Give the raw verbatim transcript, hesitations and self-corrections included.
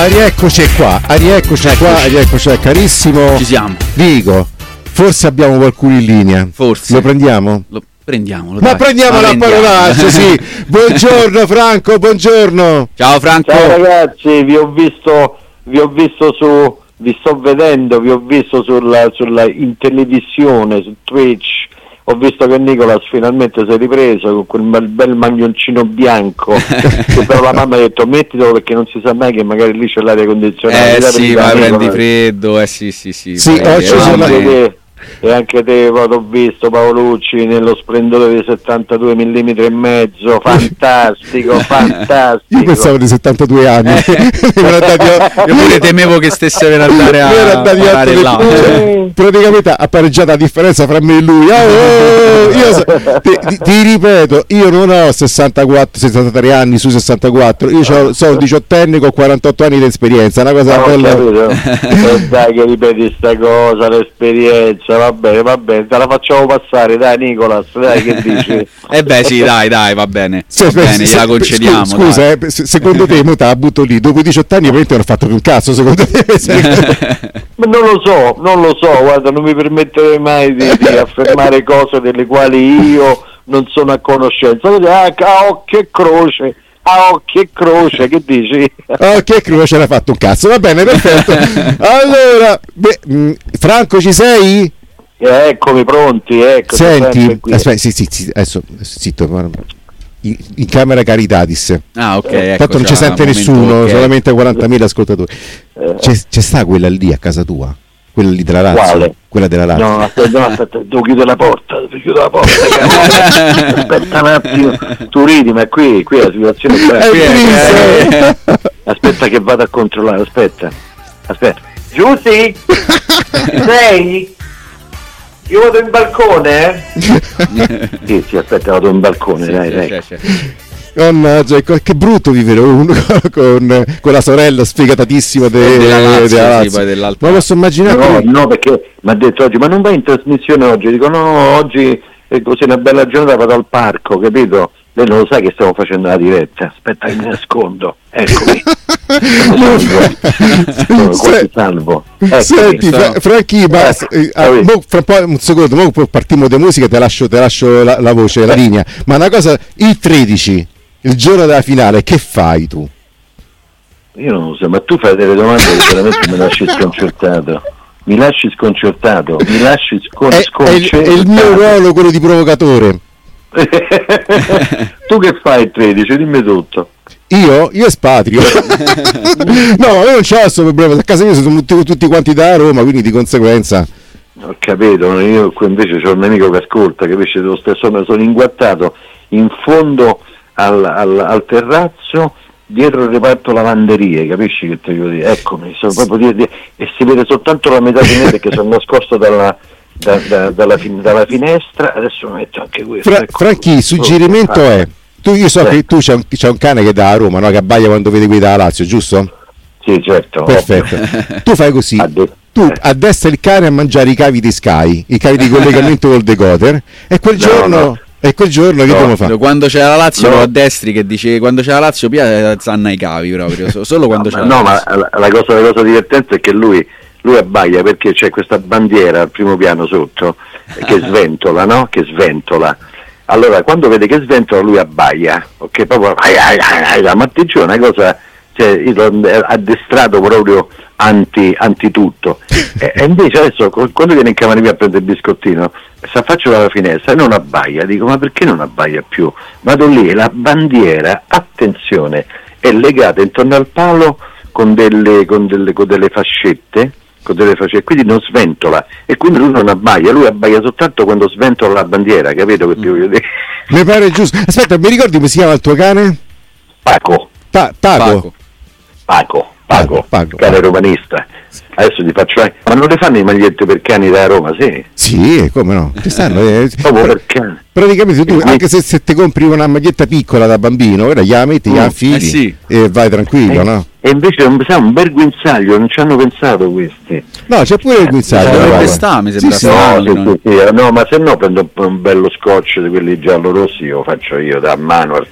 rieccoci qua, a rieccoci qua, a rieccoci carissimo. Ci siamo. Dico, forse abbiamo qualcuno in linea. Forse. Lo prendiamo? Lo prendiamolo. Ma dai. prendiamo Ma la parolaccia, sì. Buongiorno Franco, buongiorno. Ciao Franco. Ciao ragazzi, vi ho visto, vi ho visto su, vi sto vedendo, vi ho visto sulla, sulla in televisione, su Twitch. Ho visto che Nicolas finalmente si è ripreso con quel bel, bel maglioncino bianco. Che però la mamma ha detto mettilo perché non si sa mai che magari lì c'è l'aria condizionata. Eh sì, ma Nicolas. prendi freddo, eh sì sì sì. Sì, vai, oggi eh, sono vai. anche te, e anche te poi t'ho visto Paolucci nello splendore dei settantadue millimetri e mezzo, fantastico, fantastico. Io pensavo di settantadue anni. Io pure temevo che stesse per andare a Mi era andati fare otto là. cioè, praticamente ha pareggiato la differenza fra me e lui. Oh, oh, io so- ti, ti- ti ripeto, io non ho sessantaquattro sessantatré anni su sessantaquattro, io c'ho- sono un diciottenne con quarantotto anni di esperienza, una cosa No, bella. capito? E dai che ripeti sta cosa, l'esperienza, va bene, va bene, te la facciamo passare, dai Nicolas, dai che dici? Eh beh sì, dai, dai, va bene. Cioè, Va bene, se- gliela se- concediamo. scu- Scusa, dai. eh, se- secondo te mo te la butto lì, dopo i diciotto anni veramente non ho fatto più un cazzo, secondo te? Ma non lo so, non lo so, guarda, non mi permetterei mai di, di affermare cose delle quali io non sono a conoscenza. Ah, a occhio e croce, a occhio e croce, che dici? Oh, che croce l'ha fatto un cazzo, va bene, perfetto. Allora, beh, mh, Franco ci sei? Eh, eccomi pronti, ecco. Senti, aspetta, sì, sì, sì, adesso zitto, in, in camera Caritatis. Ah, ok. Eh, ecco, tanto non ci c'ha sente un momento, nessuno, ok. solamente quarantamila ascoltatori. Eh. C'è, c'è sta quella lì a casa tua? Quella lì della Lazio? Quale? Quella della Lazio. No, aspetta, no, aspetta, devo chiudere la porta, devo chiudere la porta. cazzo. Aspetta un attimo, tu ridi, ma qui, qui la situazione è È grave. triste. Aspetta che vado a controllare, aspetta, aspetta. Giussi? Sei? Io vado in balcone, eh? Sì, sì, aspetta, vado in balcone, Sì, dai, sì, dai. sì, sì. Mannaggia, ecco, che brutto vivere uno con, con la sorella sfegatatissima de, Della Lazio, della sì, Lazio. poi dell'altra. Ma posso immaginare No, che- no, perché mi ha detto oggi, ma non vai in trasmissione oggi? Dico, no, no, oggi è così una bella giornata, vado al parco, capito? Lei non lo sa che stiamo facendo la diretta, aspetta che mi nascondo, eccomi. Sono quasi salvo. Eccomi. Senti, sono- Fra- Franchi, ma, eh, ah, Ecco. mo, fra un po', un secondo, mo poi partiamo di musica, te lascio, te lascio la, la voce, la linea. Ma una cosa, il tredici, il giorno della finale, che fai tu? Io non lo so, ma tu fai delle domande che veramente mi lasci sconcertato. Mi lasci sconcertato, mi lasci scon- È, è il, sconcertato. è il mio ruolo, quello di provocatore. Tu che fai il tredici? Dimmi tutto. Io? Io espatrio. No, io non c'ho questo problema, a casa mia sono tutti, tutti quanti da Roma, quindi di conseguenza. Ho capito, io qui invece c'ho un amico che ascolta, capisci, dello stesso, sono inguattato in fondo al, al, al terrazzo, dietro il reparto lavanderie, capisci che te devo dire? Eccomi, sono proprio di, di, e si vede soltanto la metà di me perché sono nascosto dalla, da, da, dalla, fin, dalla finestra, adesso mi metto anche questo. Fra- ecco. Franchi, il suggerimento Oh, è, tu, io so Eh. che tu c'è un, c'è un cane che da Roma, no? Che abbaia quando vede qui da Lazio, giusto? Sì, certo. Perfetto. ovvio. Tu fai così. Ha detto- Tu eh. addestra il cane a mangiare i cavi di Sky, i cavi di collegamento col decoder, e quel No, giorno, no. e quel giorno che No. dobbiamo fare? Quando c'era la Lazio No. lo a destri che dice quando c'era la Lazio Pia zanna i cavi proprio, so- solo quando c'era No, la ma Lazio. la, la cosa, la cosa divertente è che lui, lui abbaia perché c'è questa bandiera al primo piano sotto eh, che sventola, no? Che sventola. Allora, quando vede che sventola lui abbaia, ok? Proprio ai, ai, ai, ai, ma ti giuro, una cosa, cioè, io l'ho addestrato proprio anti, anti tutto. E, e invece adesso co- quando viene in camera mia a prendere il biscottino, si affaccia dalla finestra e non abbaia, dico ma perché non abbaia più? Vado lì e la bandiera, attenzione, è legata intorno al palo con delle, con delle, con delle fascette, con delle fascette, quindi non sventola e quindi lui non abbaia, lui abbaia soltanto quando sventola la bandiera, capito che ti voglio dire? Mi pare giusto. Aspetta, mi ricordi come si chiama il tuo cane? Paco, Pa- Paco. Paco. Paco, Paco, Paco. cane romanista. Adesso ti faccio, ma non le fanno i magliette per cani da Roma, sì? Sì, come no? Ci stanno, eh. Proprio per cani. Praticamente tu, E anche se, se ti compri una maglietta piccola da bambino, ora gliela metti, gliela Mm, affili eh sì. e vai tranquillo, Eh, no? E invece non sa, un bel guinzaglio, non ci hanno pensato questi. No, c'è pure il guinzaglio. Dovrebbe guarda. sta, mi sembra Sì, sì. strano. No, che sì, non- sì, sì, no, ma se no prendo un bello scotch di quelli giallo rossi, lo faccio io da mano